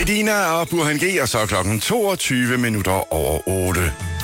Medina og Burhan G, og så er klokken 22 minutter over 8.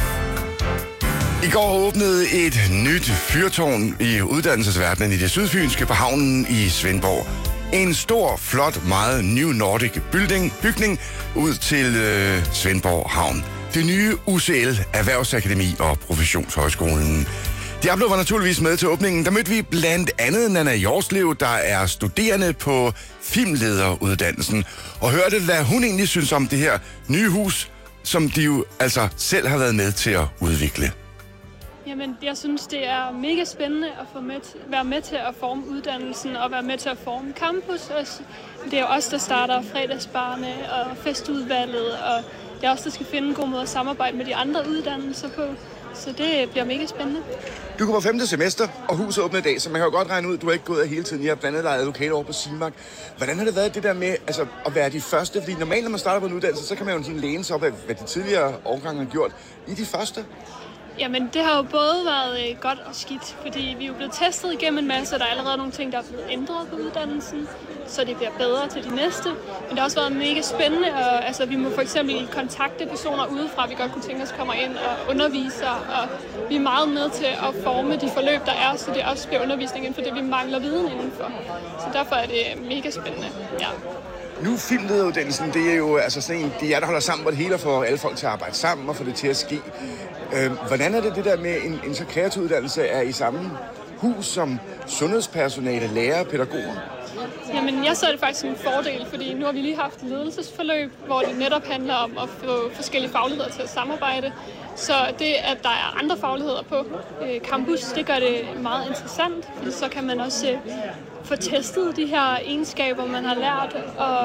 I går åbnede et nyt fyrtårn i uddannelsesverdenen i det sydfynske på havnen i Svendborg. En stor, flot, meget New Nordic bygning ud til Svendborg Havn. Det nye UCL, Erhvervsakademi og Professionshøjskolen. Diablo var naturligvis med til åbningen. Der mødte vi blandt andet Nanna Jorslev, der er studerende på filmlederuddannelsen, og hørte, hvad hun egentlig synes om det her nye hus, som de jo altså selv har været med til at udvikle. Jamen, jeg synes, det er mega spændende at være med til at forme uddannelsen og være med til at forme campus også. Det er jo os, der starter fredagsbarne og festudvalget, og det er os, der skal finde en god måde at samarbejde med de andre uddannelser på. Så det bliver mega spændende. Du går på 5. semester, og huset åbner i dag, så man kan jo godt regne ud, at du har ikke gået af hele tiden. Jeg har blandt andet lejet advokat over på Simak. Hvordan har det været det der med at være de første? Fordi normalt, når man starter på en uddannelse, så kan man jo sådan læne sig op af, hvad de tidligere årgange har gjort. I de første? Jamen, det har jo både været godt og skidt, fordi vi er jo blevet testet igennem en masse, og der er allerede nogle ting, der er blevet ændret på uddannelsen, så det bliver bedre til de næste. Men det har også været mega spændende, og altså, vi må for eksempel kontakte personer udefra, vi godt kunne tænke os kommer ind og underviser, og vi er meget med til at forme de forløb, der er, så det også bliver undervisning inden for det, vi mangler viden indenfor. Så derfor er det mega spændende, ja. Nu filmlederuddannelsen, det er jo altså sådan en, det er jer, der holder sammen, hvor det hele får alle folk til at arbejde sammen og få det til at ske. Hvordan er det der med en så kreativ uddannelse er i samme hus som sundhedspersonale, lærere, pædagoger? Jamen, jeg så det faktisk som en fordel, fordi nu har vi lige haft ledelsesforløb, hvor det netop handler om at få forskellige fagligheder til at samarbejde. Så det, at der er andre fagligheder på campus, det gør det meget interessant, fordi så kan man også få testet de her egenskaber, man har lært.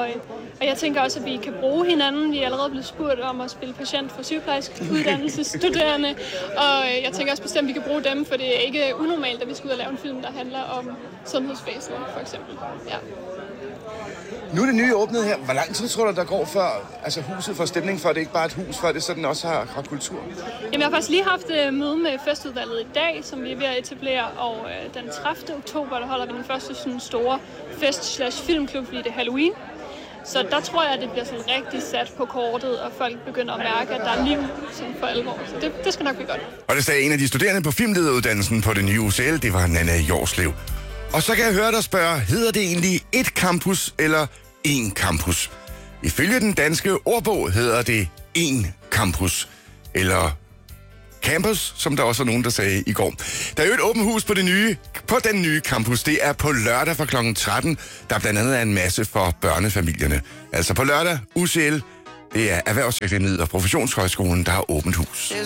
Og jeg tænker også, at vi kan bruge hinanden. Vi er allerede blevet spurgt om at spille patient for sygeplejerskuddannelsesstuderende. Og jeg tænker også bestemt, at vi kan bruge dem, for det er ikke unormalt, at vi skal ud og lave en film, der handler om sundhedsvæsenet, for eksempel. Ja. Nu er det nye åbnet her. Hvor lang tid tror du, der går før huset får stemning for, at det ikke bare er et hus, for det sådan også har kultur? Jamen, jeg har faktisk lige haft møde med festudvalget i dag, som vi er ved at etablere, og den 30. oktober, der holder vi den første sådan store fest/filmklub, fordi det er Halloween. Så der tror jeg, at det bliver sådan rigtig sat på kortet, og folk begynder at mærke, at der er liv sådan for alvor. Så det skal nok blive godt. Og det sagde en af de studerende på filmlederuddannelsen på det nye UCL, det var Nanna Jorslev. Og så kan jeg høre dig spørge, hedder det egentlig et campus eller en campus? Ifølge den danske ordbog hedder det en campus, eller campus, som der også var nogen, der sagde i går. Der er jo et åbent hus på den nye campus. Det er på lørdag fra kl. 13, der blandt andet er en masse for børnefamilierne. Altså på lørdag, UCL, det er Erhvervsakademiet og Professionshøjskolen, der har åbent hus.